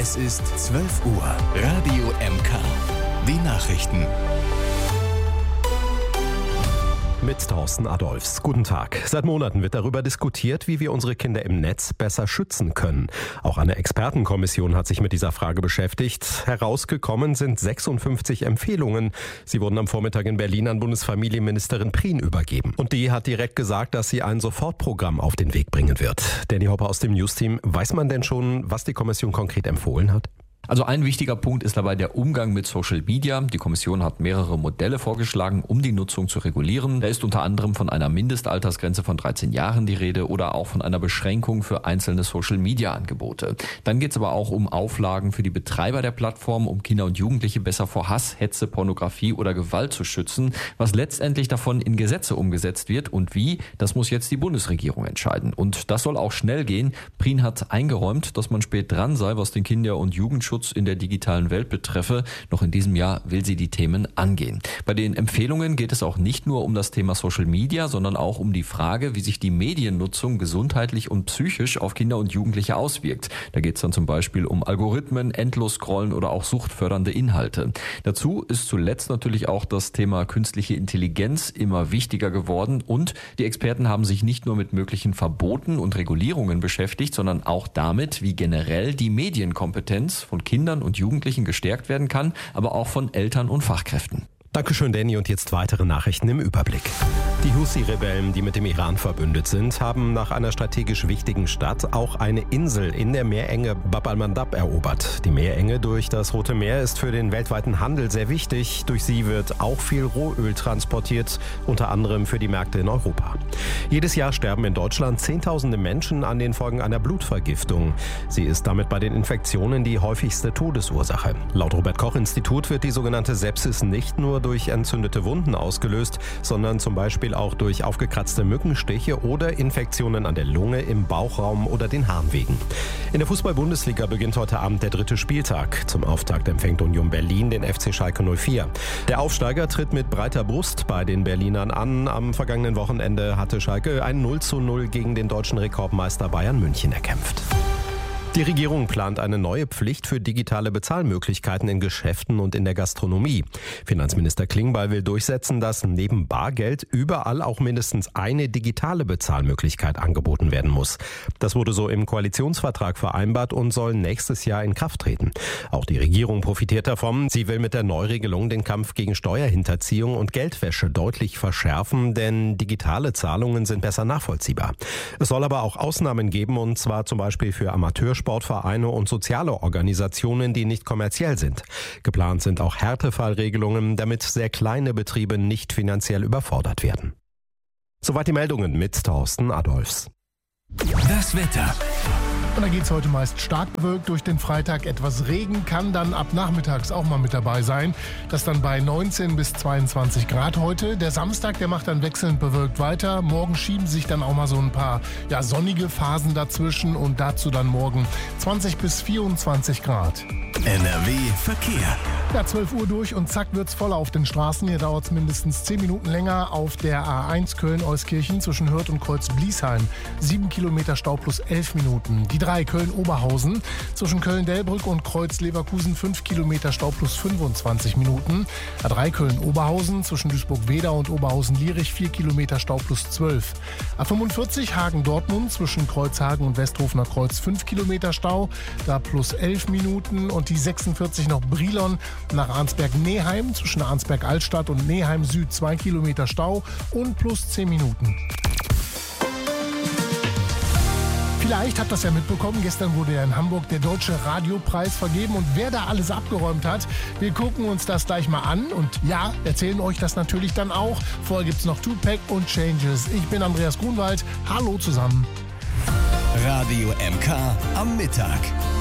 Es ist 12 Uhr. Radio MK. Die Nachrichten. Mit Thorsten Adolphs. Guten Tag. Seit Monaten wird darüber diskutiert, wie wir unsere Kinder im Netz besser schützen können. Auch eine Expertenkommission hat sich mit dieser Frage beschäftigt. Herausgekommen sind 56 Empfehlungen. Sie wurden am Vormittag in Berlin an Bundesfamilienministerin Prien übergeben. Und die hat direkt gesagt, dass sie ein Sofortprogramm auf den Weg bringen wird. Danny Hopper aus dem News-Team. Weiß man denn schon, was die Kommission konkret empfohlen hat? Also ein wichtiger Punkt ist dabei der Umgang mit Social Media. Die Kommission hat mehrere Modelle vorgeschlagen, um die Nutzung zu regulieren. Da ist unter anderem von einer Mindestaltersgrenze von 13 Jahren die Rede oder auch von einer Beschränkung für einzelne Social Media Angebote. Dann geht es aber auch um Auflagen für die Betreiber der Plattform, um Kinder und Jugendliche besser vor Hass, Hetze, Pornografie oder Gewalt zu schützen. Was letztendlich davon in Gesetze umgesetzt wird und wie, das muss jetzt die Bundesregierung entscheiden. Und das soll auch schnell gehen. Prien hat eingeräumt, dass man spät dran sei, was den Kinder- und Jugendschutz in der digitalen Welt betreffe. Noch in diesem Jahr will sie die Themen angehen. Bei den Empfehlungen geht es auch nicht nur um das Thema Social Media, sondern auch um die Frage, wie sich die Mediennutzung gesundheitlich und psychisch auf Kinder und Jugendliche auswirkt. Da geht es dann zum Beispiel um Algorithmen, Endlosscrollen oder auch suchtfördernde Inhalte. Dazu ist zuletzt natürlich auch das Thema künstliche Intelligenz immer wichtiger geworden und die Experten haben sich nicht nur mit möglichen Verboten und Regulierungen beschäftigt, sondern auch damit, wie generell die Medienkompetenz von Kindern und Jugendlichen gestärkt werden kann, aber auch von Eltern und Fachkräften. Dankeschön, Danny. Und jetzt weitere Nachrichten im Überblick. Die Houthi-Rebellen, die mit dem Iran verbündet sind, haben nach einer strategisch wichtigen Stadt auch eine Insel in der Meerenge Bab al-Mandab erobert. Die Meerenge durch das Rote Meer ist für den weltweiten Handel sehr wichtig. Durch sie wird auch viel Rohöl transportiert, unter anderem für die Märkte in Europa. Jedes Jahr sterben in Deutschland Zehntausende Menschen an den Folgen einer Blutvergiftung. Sie ist damit bei den Infektionen die häufigste Todesursache. Laut Robert-Koch-Institut wird die sogenannte Sepsis nicht nur durch entzündete Wunden ausgelöst, sondern zum Beispiel auch durch aufgekratzte Mückenstiche oder Infektionen an der Lunge, im Bauchraum oder den Harnwegen. In der Fußball-Bundesliga beginnt heute Abend der 3. Spieltag. Zum Auftakt empfängt Union Berlin den FC Schalke 04. Der Aufsteiger tritt mit breiter Brust bei den Berlinern an. Am vergangenen Wochenende hatte Schalke ein 0:0 gegen den deutschen Rekordmeister Bayern München erkämpft. Die Regierung plant eine neue Pflicht für digitale Bezahlmöglichkeiten in Geschäften und in der Gastronomie. Finanzminister Klingbeil will durchsetzen, dass neben Bargeld überall auch mindestens eine digitale Bezahlmöglichkeit angeboten werden muss. Das wurde so im Koalitionsvertrag vereinbart und soll nächstes Jahr in Kraft treten. Auch die Regierung profitiert davon. Sie will mit der Neuregelung den Kampf gegen Steuerhinterziehung und Geldwäsche deutlich verschärfen, denn digitale Zahlungen sind besser nachvollziehbar. Es soll aber auch Ausnahmen geben, und zwar zum Beispiel für Amateursportvereine und soziale Organisationen, die nicht kommerziell sind. Geplant sind auch Härtefallregelungen, damit sehr kleine Betriebe nicht finanziell überfordert werden. Soweit die Meldungen mit Thorsten Adolphs. Das Wetter. Und da geht es heute meist stark bewölkt durch den Freitag. Etwas Regen kann dann ab nachmittags auch mal mit dabei sein. Das dann bei 19 bis 22 Grad heute. Der Samstag, der macht dann wechselnd bewölkt weiter. Morgen schieben sich dann auch mal so ein paar sonnige Phasen dazwischen und dazu dann morgen 20 bis 24 Grad. NRW Verkehr. 12 Uhr durch und zack wird's voll auf den Straßen. Hier dauert es mindestens 10 Minuten länger auf der A1 Köln-Euskirchen zwischen Hürth und Kreuz-Bliesheim. 7 Kilometer Stau plus 11 Minuten. Die 3 Köln-Oberhausen zwischen Köln-Delbrück und Kreuz-Leverkusen 5 Kilometer Stau plus 25 Minuten. A3 Köln-Oberhausen zwischen Duisburg-Weda und Oberhausen-Lierich 4 Kilometer Stau plus 12. A45 Hagen-Dortmund zwischen Kreuzhagen und Westhofener Kreuz 5 Kilometer Stau, da plus 11 Minuten. Und die 46 noch Brilon nach Arnsberg-Neheim zwischen Arnsberg-Altstadt und Neheim Süd 2 Kilometer Stau und plus 10 Minuten. Vielleicht habt ihr das ja mitbekommen, gestern wurde ja in Hamburg der Deutsche Radiopreis vergeben und wer da alles abgeräumt hat, wir gucken uns das gleich mal an und ja, erzählen euch das natürlich dann auch. Vorher gibt's noch Tupac und Changes. Ich bin Andreas Grunwald, hallo zusammen. Radio MK am Mittag.